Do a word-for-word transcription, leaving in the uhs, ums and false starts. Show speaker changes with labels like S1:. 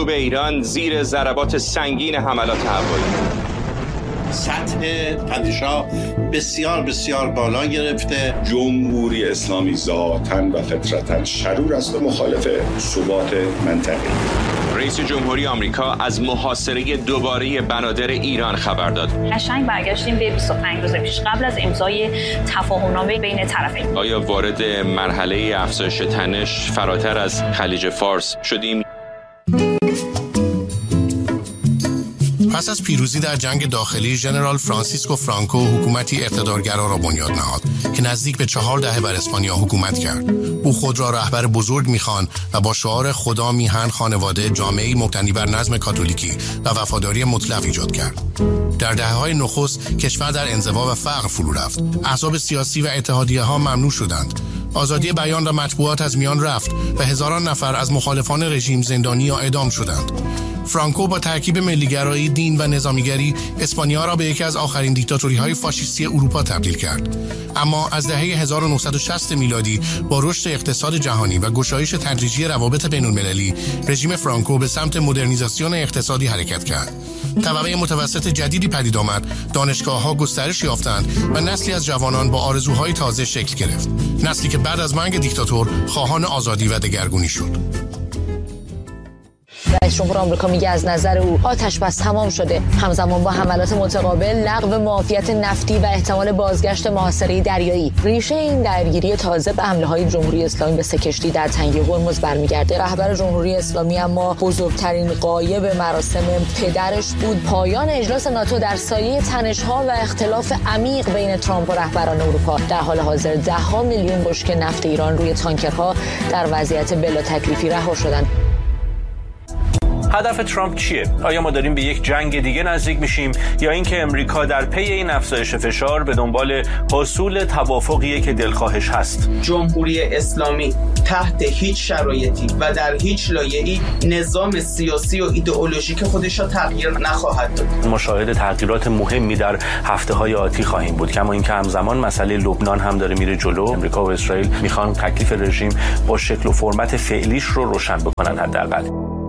S1: ایران زیر ضربات سنگین حملات هوایی.
S2: سطح تنش‌ها بسیار بسیار بالا گرفته.
S3: جمهوری اسلامی ذاتاً و فطرتاً شرور است و مخالف ثبات منطقی.
S1: رئیس جمهوری آمریکا از محاصره دوباره بنادر ایران خبر داد.
S4: قشنگ برگشتیم به بیست و پنج روز پیش قبل از امضای تفاهم‌نامه بین طرفین.
S1: آیا وارد مرحله افزایش تنش فراتر از خلیج فارس شدیم؟
S5: پس از پیروزی در جنگ داخلی، ژنرال فرانسیسکو فرانکو حکومتی اقتدارگرا را بنیاد نهاد که نزدیک به چهار دهه بر اسپانیا حکومت کرد. او خود را رهبر بزرگ می‌خواند و با شعار خدا، میهن، خانواده، جامعه‌ای مبتنی بر نظم کاتولیکی و وفاداری مطلق ایجاد کرد. در دهه‌های نخست کشور در انزوا و فقر فرو رفت. احزاب سیاسی و اتحادیه‌ها ممنوع شدند. آزادی بیان و مطبوعات از میان رفت و هزاران نفر از مخالفان رژیم زندانی یا اعدام شدند. فرانکو با ترکیب ملیگرایی، دین و نظامیگری اسپانیا را به یکی از آخرین دیکتاتوری‌های فاشیستی اروپا تبدیل کرد. اما از دهه هزار و نهصد و شصت میلادی با رشد اقتصاد جهانی و گشایش تدریجی روابط بین‌المللی، رژیم فرانکو به سمت مدرنیزاسیون اقتصادی حرکت کرد. طبقه متوسط جدیدی پدید آمد، دانشگاه‌ها گسترش یافتند و نسلی از جوانان با آرزوهای تازه شکل گرفت. نسلی که بعد از مرگ دیکتاتور خواهان آزادی و دگرگونی شد.
S6: رئیس جمهور آمریکا میگه از نظر او آتش بس تمام شده. همزمان با حملات متقابل، لغو معافیت نفتی و احتمال بازگشت محاصره دریایی، ریشه این درگیری تازه به حمله‌های جمهوری اسلامی به سه کشتی در تنگه هرمز برمیگرده. رهبر جمهوری اسلامی اما بزرگترین غایب مراسم پدرش بود پایان اجلاس ناتو در سایه تنش‌ها و اختلاف عمیق بین ترامپ و رهبران اروپا. در حال حاضر ده‌ها میلیون بشکه نفت ایران روی تانکرها در وضعیت بلا تکلیفی رها شدند.
S7: هدف ترامپ چیه؟ آیا ما داریم به یک جنگ دیگه نزدیک میشیم یا اینکه امریکا در پی این افزایش فشار به دنبال حصول توافقیه که دلخواهش هست؟
S8: جمهوری اسلامی تحت هیچ شرایطی و در هیچ لایه‌ای نظام سیاسی و ایدئولوژیک خودش را تغییر نخواهد داد.
S7: ما شاهد تغییرات مهمی در هفته‌های آتی خواهیم بود، کما اینکه همزمان مسئله لبنان هم داره میره جلو. امریکا و اسرائیل میخوان تکلیف رژیم با شکل و فرمت فعلیش رو روشن بکنن حداقل.